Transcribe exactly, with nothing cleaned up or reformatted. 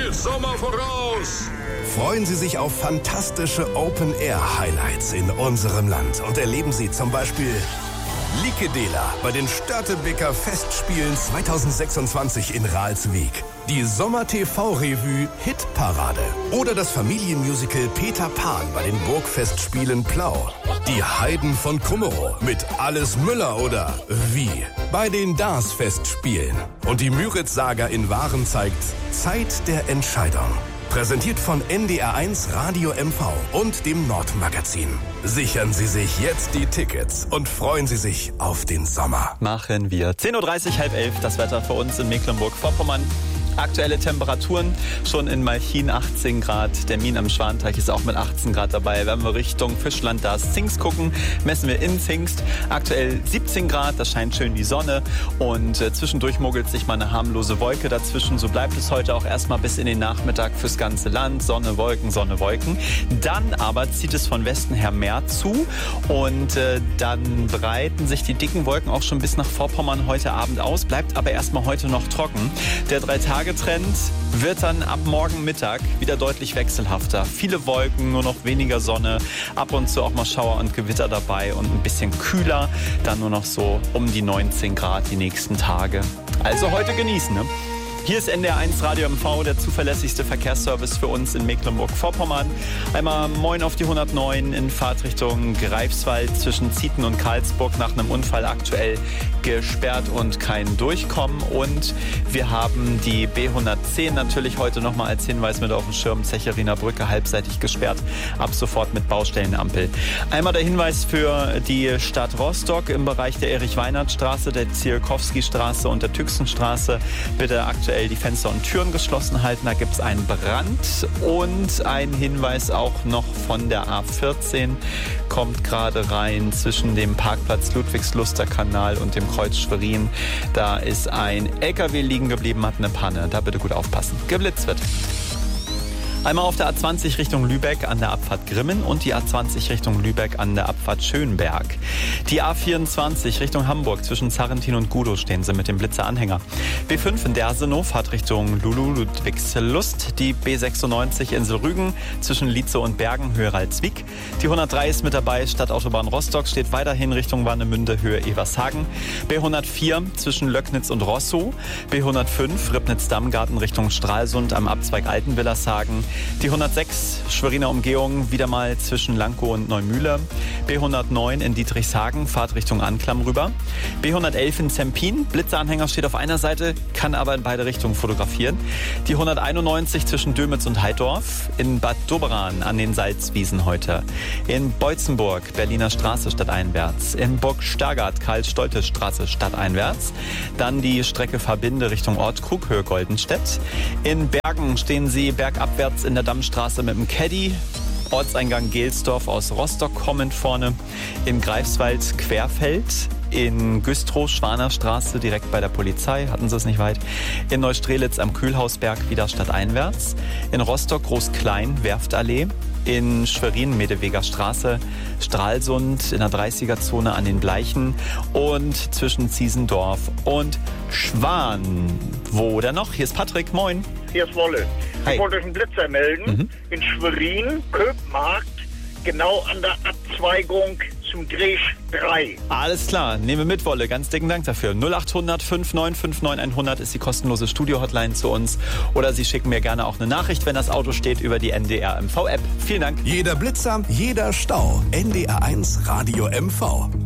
viel Sommer voraus. Freuen Sie sich auf fantastische Open-Air-Highlights in unserem Land und erleben Sie zum Beispiel Likedela bei den Störtebeker Festspielen zweitausendsechsundzwanzig in Ralswiek, die Sommer-T V-Revue Hitparade oder das Familienmusical Peter Pan bei den Burgfestspielen Plau, die Heiden von Kummerow mit Alles Müller oder Wie bei den Dars-Festspielen und die Müritz-Saga in Waren zeigt Zeit der Entscheidung. Präsentiert von N D R eins Radio M V und dem Nordmagazin. Sichern Sie sich jetzt die Tickets und freuen Sie sich auf den Sommer. Machen wir. zehn Uhr dreißig, halb elf, das Wetter für uns in Mecklenburg-Vorpommern. Aktuelle Temperaturen schon in Malchin achtzehn Grad. Der Min am Schwanteich ist auch mit achtzehn Grad dabei. Wenn wir Richtung Fischland, da ist Zingst gucken, messen wir in Zingst. Aktuell siebzehn Grad, da scheint schön die Sonne und äh, zwischendurch mogelt sich mal eine harmlose Wolke dazwischen. So bleibt es heute auch erstmal bis in den Nachmittag fürs ganze Land. Sonne, Wolken, Sonne, Wolken. Dann aber zieht es von Westen her mehr zu und äh, dann breiten sich die dicken Wolken auch schon bis nach Vorpommern heute Abend aus. Bleibt aber erstmal heute noch trocken. Der drei Tage Trend wird dann ab morgen Mittag wieder deutlich wechselhafter. Viele Wolken, nur noch weniger Sonne, ab und zu auch mal Schauer und Gewitter dabei und ein bisschen kühler. Dann nur noch so um die neunzehn Grad die nächsten Tage. Also heute genießen, ne? Hier ist N D R eins Radio M V, der zuverlässigste Verkehrsservice für uns in Mecklenburg-Vorpommern. Einmal moin auf die hundertneun in Fahrtrichtung Greifswald zwischen Zieten und Karlsburg nach einem Unfall aktuell gesperrt und kein Durchkommen. Und wir haben die B hundertzehn natürlich heute nochmal als Hinweis mit auf dem Schirm. Zecherinner Brücke halbseitig gesperrt, ab sofort mit Baustellenampel. Einmal der Hinweis für die Stadt Rostock im Bereich der Erich-Weinert-Straße, der Zielkowski-Straße und der Tüxenstraße. Bitte aktuell die Fenster und Türen geschlossen halten. Da gibt es einen Brand und ein Hinweis auch noch von der A vierzehn kommt gerade rein zwischen dem Parkplatz Ludwigsluster-Kanal und dem Kreuz Schwerin. Da ist ein L K W liegen geblieben, hat eine Panne. Da bitte gut aufpassen. Geblitzt wird. Einmal auf der A zwanzig Richtung Lübeck an der Abfahrt Grimmen und die A zwanzig Richtung Lübeck an der Abfahrt Schönberg. Die A vierundzwanzig Richtung Hamburg zwischen Zarrentin und Gudow stehen sie mit dem Blitzeranhänger. B fünf in Dersenow, Fahrt Richtung Lulu Ludwigslust. Die B sechsundneunzig Insel Rügen zwischen Lietzow und Bergen, Höhe Ralswiek. Die hundertdrei ist mit dabei, Stadtautobahn Rostock steht weiterhin Richtung Warnemünde, Höhe Evershagen. B hundertvier zwischen Löcknitz und Rossow. B hundertfünf Ribnitz-Dammgarten Richtung Stralsund am Abzweig Altenwillershagen. Die hundertsechs Schweriner Umgehung wieder mal zwischen Lankow und Neumühle. B hundertneun in Dietrichshagen, Fahrt Richtung Anklam rüber. B hundertelf in Zempin, Blitzeranhänger steht auf einer Seite, kann aber in beide Richtungen fotografieren. Die hunderteinundneunzig zwischen Dömitz und Heidorf. In Bad Doberan an den Salzwiesen heute. In Beutzenburg, Berliner Straße stadteinwärts. In Burg Stargard, Karl-Stolte-Straße stadteinwärts. Dann die Strecke Verbinde Richtung Ortkrug, Höhe Goldenstedt. In Bergen stehen sie bergabwärts in der Dammstraße mit dem Caddy. Ortseingang Gelsdorf aus Rostock kommend vorne. In Greifswald Querfeld. In Güstrow Schwanerstraße direkt bei der Polizei, hatten sie es nicht weit. In Neustrelitz am Kühlhausberg wieder stadteinwärts. In Rostock Groß-Klein Werftallee. In Schwerin Medeweger Straße, Stralsund in der dreißiger-Zone an den Bleichen und zwischen Ziesendorf und Schwan. Wo denn noch? Hier ist Patrick, moin. Hier ist Wolle. Hi. Ich wollte euch einen Blitzer melden. Mhm. In Schwerin, Köpmarkt, genau an der Abzweigung zum Dreh drei. Alles klar, nehme mit, Wolle. Ganz dicken Dank dafür. null acht hundert fünf neun fünf neun hundert ist die kostenlose Studio-Hotline zu uns. Oder Sie schicken mir gerne auch eine Nachricht, wenn das Auto steht, über die N D R M V-App. Vielen Dank. Jeder Blitzer, jeder Stau. N D R eins Radio M V.